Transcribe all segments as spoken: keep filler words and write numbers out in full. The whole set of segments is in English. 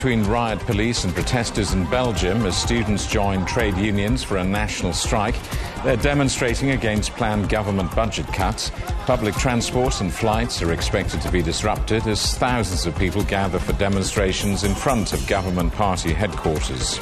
Between riot police and protesters in Belgium as students join trade unions for a national strike. They're demonstrating against planned government budget cuts. Public transport and flights are expected to be disrupted as thousands of people gather for demonstrations in front of government party headquarters.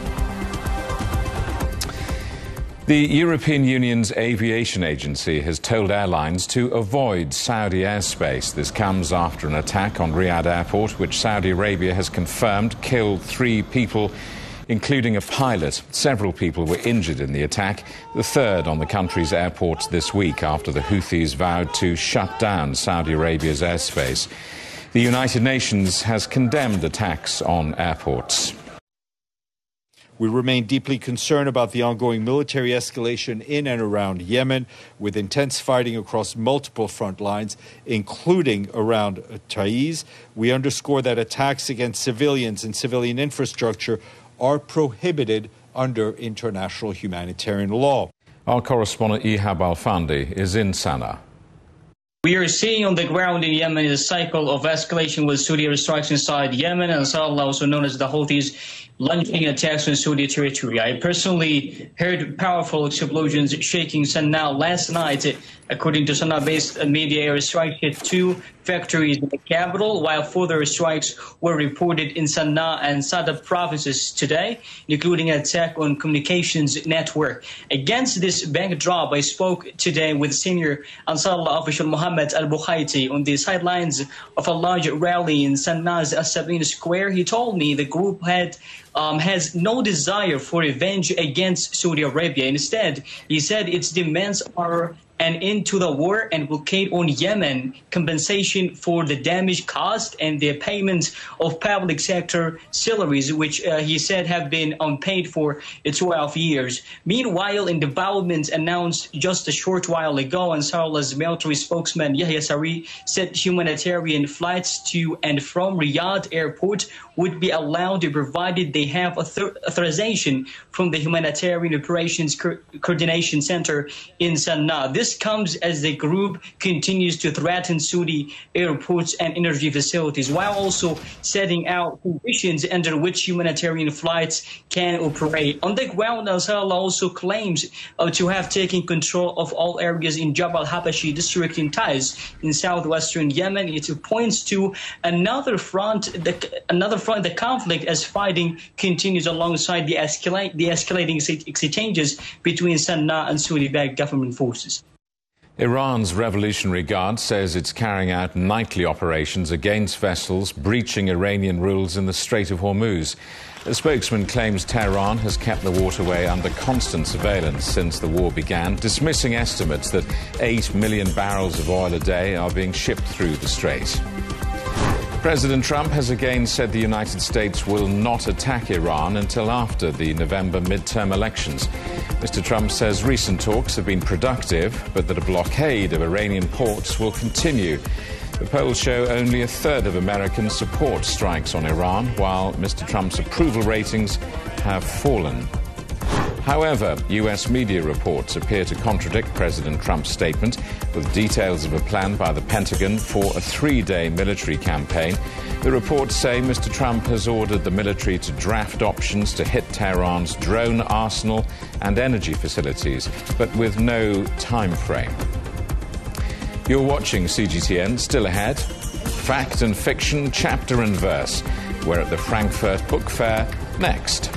The European Union's aviation agency has told airlines to avoid Saudi airspace. This comes after an attack on Riyadh airport, which Saudi Arabia has confirmed killed three people, including a pilot. Several people were injured in the attack, the third on the country's airports this week after the Houthis vowed to shut down Saudi Arabia's airspace. The United Nations has condemned attacks on airports. We remain deeply concerned about the ongoing military escalation in and around Yemen, with intense fighting across multiple front lines, including around Taiz. We underscore that attacks against civilians and civilian infrastructure are prohibited under international humanitarian law. Our correspondent Ihab Al-Fandi is in Sana'a. We are seeing on the ground in Yemen a cycle of escalation with Saudi airstrikes inside Yemen and Ansarullah, also known as the Houthis, launching attacks on Saudi territory. I personally heard powerful explosions shaking Sana'a last night. According to Sana'a-based media, airstrikes hit two factories in the capital, while further strikes were reported in Sana'a and Sada provinces today, including an attack on communications network. Against this backdrop, I spoke today with senior Ansarullah official Mohammed Al-Bukhaiti on the sidelines of a large rally in Sana'a's As-Sabin Square. He told me the group had Um, has no desire for revenge against Saudi Arabia. Instead, he said its demands are an end to the war and blockade on Yemen, compensation for the damage caused, and the payment of public sector salaries, which uh, he said have been unpaid for twelve years. Meanwhile, in development announced just a short while ago, Ansarallah's military spokesman Yahya Sari said humanitarian flights to and from Riyadh airport would be allowed provided they have author authorization from the Humanitarian Operations Co Coordination Center in Sana'a. This comes as the group continues to threaten Saudi airports and energy facilities, while also setting out conditions under which humanitarian flights can operate. On the ground, Ansarullah also claims uh, to have taken control of all areas in Jabal Habashi district in Taiz in southwestern Yemen. It points to another front, the, another front, the conflict as fighting continues alongside the, escalate, the escalating exchanges between Sana'a and Saudi-backed government forces. Iran's Revolutionary Guard says it's carrying out nightly operations against vessels breaching Iranian rules in the Strait of Hormuz. A spokesman claims Tehran has kept the waterway under constant surveillance since the war began, dismissing estimates that eight million barrels of oil a day are being shipped through the strait. President Trump has again said the United States will not attack Iran until after the November midterm elections. Mister Trump says recent talks have been productive, but that a blockade of Iranian ports will continue. The polls show only a third of Americans support strikes on Iran, while Mister Trump's approval ratings have fallen. However, U S media reports appear to contradict President Trump's statement, with details of a plan by the Pentagon for a three-day military campaign. The reports say Mister Trump has ordered the military to draft options to hit Tehran's drone arsenal and energy facilities, but with no time frame. You're watching C G T N. Still ahead, fact and fiction, chapter and verse. We're at the Frankfurt Book Fair next.